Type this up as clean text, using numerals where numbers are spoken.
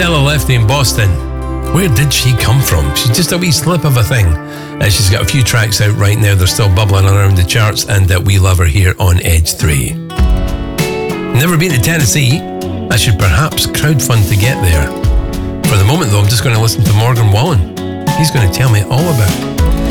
Stella Lefty in Boston. Where did she come from? She's just a wee slip of a thing. She's got a few tracks out right now. They're still bubbling around the charts, and we love her here on Edge 3. Never been to Tennessee. I should perhaps crowdfund to get there. For the moment, though, I'm just going to listen to Morgan Wallen. He's going to tell me all about it.